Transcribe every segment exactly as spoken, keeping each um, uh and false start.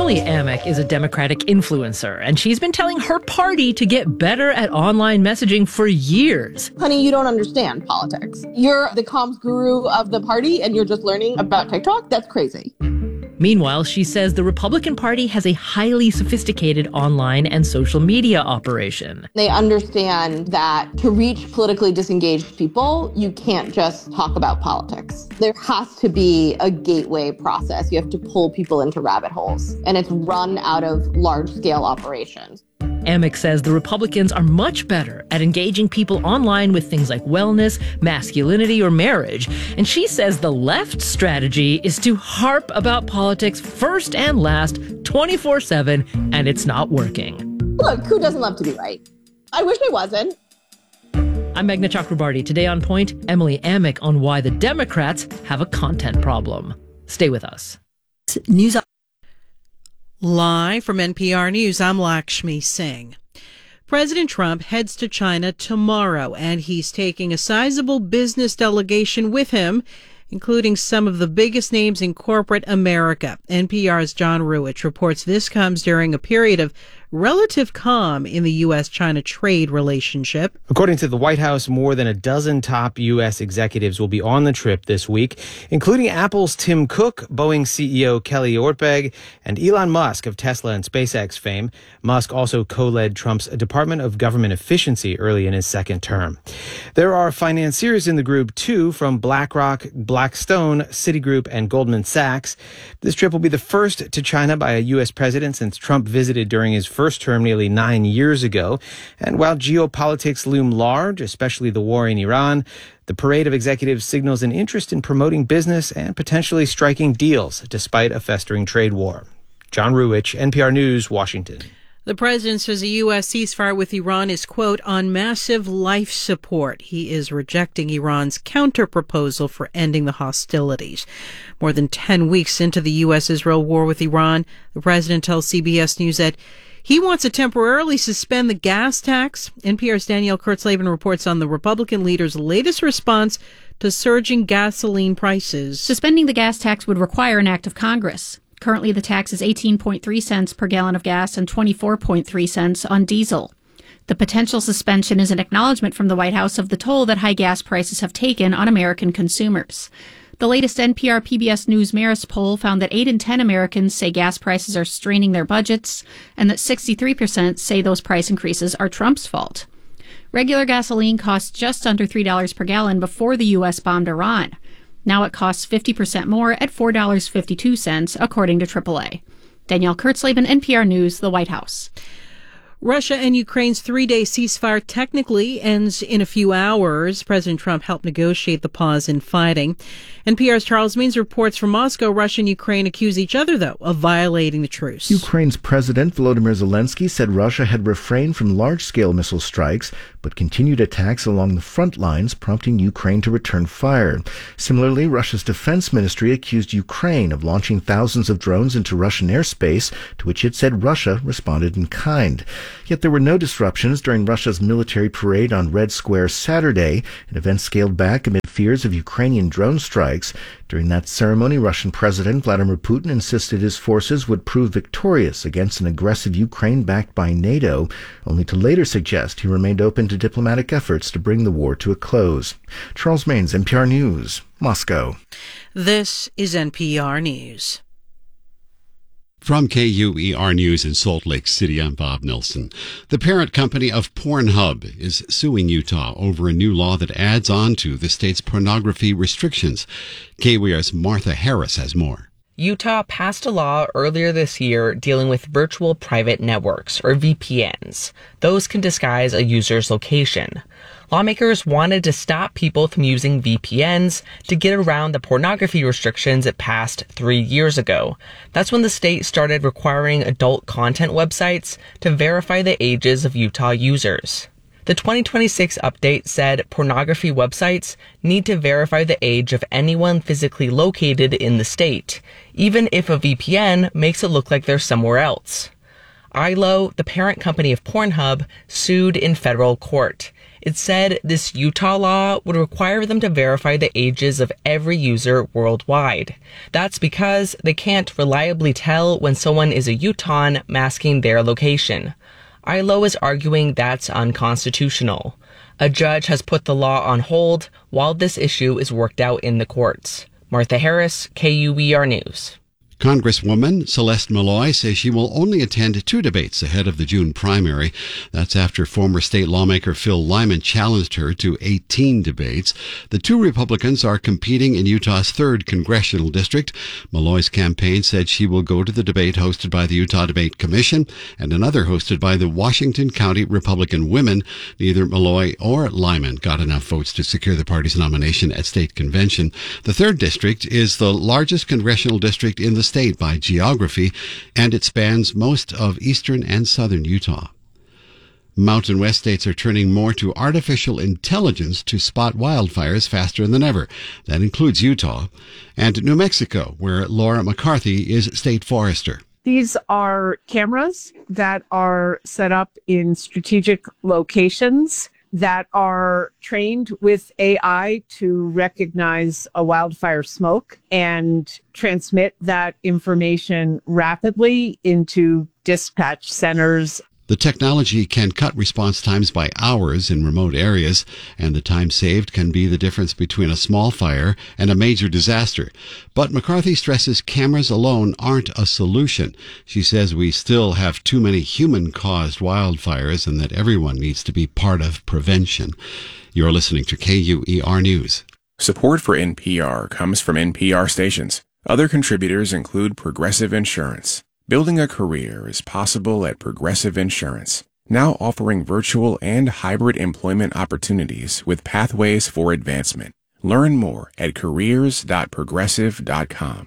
Emily Amick is a Democratic influencer, and she's been telling her party to get better at online messaging for years. Honey, you don't understand politics. You're the comms guru of the party, and you're just learning about TikTok? That's crazy. Meanwhile, she says the Republican Party has a highly sophisticated online and social media operation. They understand that to reach politically disengaged people, you can't just talk about politics. There has to be a gateway process. You have to pull people into rabbit holes, and it's run out of large-scale operations. Amick says the Republicans are much better at engaging people online with things like wellness, masculinity, or marriage. And she says the left's strategy is to harp about politics first and last, twenty-four seven, and it's not working. Look, who doesn't love to be right? I wish I wasn't. I'm Meghna Chakrabarti. Today on Point, Emily Amick on why the Democrats have a content problem. Stay with us. News. Live from N P R News, I'm Lakshmi Singh. President Trump heads to China tomorrow, and he's taking a sizable business delegation with him, including some of the biggest names in corporate America. N P R's John Ruwitch reports this comes during a period of relative calm in the U S China trade relationship. According to the White House, more than a dozen top U S executives will be on the trip this week, including Apple's Tim Cook, Boeing C E O Kelly Ortberg, and Elon Musk of Tesla and SpaceX fame. Musk also co-led Trump's Department of Government Efficiency early in his second term. There are financiers in the group, too, from BlackRock, Blackstone, Citigroup, and Goldman Sachs. This trip will be the first to China by a U S president since Trump visited during his first term nearly nine years ago. And while geopolitics loom large, especially the war in Iran, the parade of executives signals an interest in promoting business and potentially striking deals despite a festering trade war. John Ruwitch, N P R News, Washington. The president says a U S ceasefire with Iran is, quote, on massive life support. He is rejecting Iran's counter-proposal for ending the hostilities. More than ten weeks into the U S-Israel war with Iran, the president tells C B S News that he wants to temporarily suspend the gas tax. N P R's Danielle Kurtzleben reports on the Republican leader's latest response to surging gasoline prices. Suspending the gas tax would require an act of Congress. Currently, the tax is eighteen point three cents per gallon of gas and twenty-four point three cents on diesel. The potential suspension is an acknowledgement from the White House of the toll that high gas prices have taken on American consumers. The latest N P R P B S News Marist poll found that eight in ten Americans say gas prices are straining their budgets, and that sixty-three percent say those price increases are Trump's fault. Regular gasoline cost just under three dollars per gallon before the U S bombed Iran. Now it costs fifty percent more at four dollars and fifty-two cents, according to triple A. Danielle Kurtzleben, N P R News, the White House. Russia and Ukraine's three-day ceasefire technically ends in a few hours. President Trump helped negotiate the pause in fighting. N P R's Charles Means reports from Moscow. Russia and Ukraine accuse each other, though, of violating the truce. Ukraine's President Volodymyr Zelensky said Russia had refrained from large-scale missile strikes, but continued attacks along the front lines, prompting Ukraine to return fire. Similarly, Russia's defense ministry accused Ukraine of launching thousands of drones into Russian airspace, to which it said Russia responded in kind. Yet there were no disruptions during Russia's military parade on Red Square Saturday, an event scaled back amid fears of Ukrainian drone strikes. During that ceremony, Russian President Vladimir Putin insisted his forces would prove victorious against an aggressive Ukraine backed by NATO, only to later suggest he remained open to diplomatic efforts to bring the war to a close. Charles Maines, N P R News, Moscow. This is N P R News. From K U E R News in Salt Lake City, I'm Bob Nelson. The parent company of Pornhub is suing Utah over a new law that adds on to the state's pornography restrictions. K U E R's Martha Harris has more. Utah passed a law earlier this year dealing with virtual private networks, or V P Ns. Those can disguise a user's location. Lawmakers wanted to stop people from using V P Ns to get around the pornography restrictions it passed three years ago. That's when the state started requiring adult content websites to verify the ages of Utah users. The twenty twenty-six update said pornography websites need to verify the age of anyone physically located in the state, even if a V P N makes it look like they're somewhere else. I L O, the parent company of Pornhub, sued in federal court. It said this Utah law would require them to verify the ages of every user worldwide. That's because they can't reliably tell when someone is a Utahn masking their location. I L O is arguing that's unconstitutional. A judge has put the law on hold while this issue is worked out in the courts. Martha Harris, K U E R News. Congresswoman Celeste Malloy says she will only attend two debates ahead of the June primary. That's after former state lawmaker Phil Lyman challenged her to eighteen debates. The two Republicans are competing in Utah's third congressional district. Malloy's campaign said she will go to the debate hosted by the Utah Debate Commission and another hosted by the Washington County Republican Women. Neither Malloy or Lyman got enough votes to secure the party's nomination at state convention. The third district is the largest congressional district in the state by geography, and it spans most of eastern and southern Utah. Mountain West states are turning more to artificial intelligence to spot wildfires faster than ever. That includes Utah and New Mexico, where Laura McCarthy is state forester. These are cameras that are set up in strategic locations that are trained with A I to recognize a wildfire smoke and transmit that information rapidly into dispatch centers. The technology can cut response times by hours in remote areas, and the time saved can be the difference between a small fire and a major disaster. But McCarthy stresses cameras alone aren't a solution. She says we still have too many human-caused wildfires and that everyone needs to be part of prevention. You're listening to K U E R News. Support for N P R comes from N P R stations. Other contributors include Progressive Insurance. Building a career is possible at Progressive Insurance, now offering virtual and hybrid employment opportunities with pathways for advancement. Learn more at careers dot progressive dot com.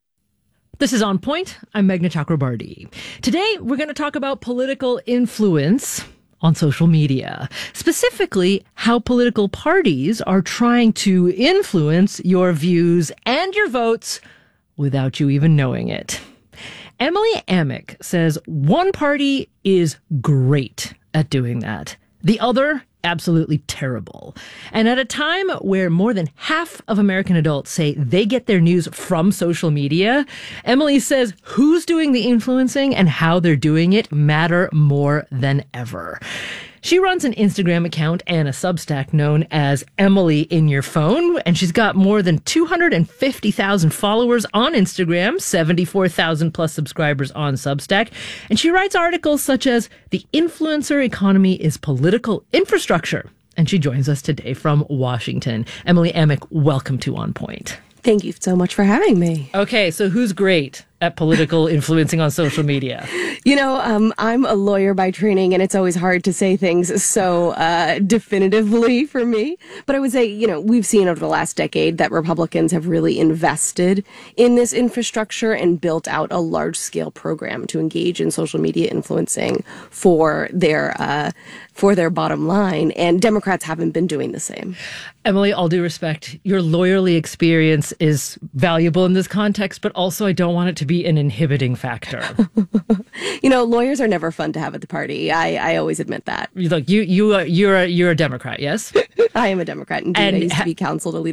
This is On Point. I'm Meghna Chakrabarti. Today, we're going to talk about political influence on social media, specifically how political parties are trying to influence your views and your votes without you even knowing it. Emily Amick says one party is great at doing that. The other, absolutely terrible. And at a time where more than half of American adults say they get their news from social media, Emily says who's doing the influencing and how they're doing it matter more than ever. She runs an Instagram account and a Substack known as Emily in Your Phone, and she's got more than two hundred fifty thousand followers on Instagram, seventy-four thousand plus subscribers on Substack, and she writes articles such as "The Influencer Economy is Political Infrastructure," and she joins us today from Washington. Emily Amick, welcome to On Point. Thank you so much for having me. Okay, so who's great at political influencing on social media? You know, um, I'm a lawyer by training, and it's always hard to say things so uh, definitively for me. But I would say, you know, we've seen over the last decade that Republicans have really invested in this infrastructure and built out a large-scale program to engage in social media influencing for their uh, for their bottom line. And Democrats haven't been doing the same. Emily, all due respect, your lawyerly experience is valuable in this context, but also I don't want it to be an inhibiting factor. You know, lawyers are never fun to have at the party. I, I always admit that. Look, you you are, you're a, you're a Democrat, yes? I am a Democrat indeed. And I used ha- to be counsel to lead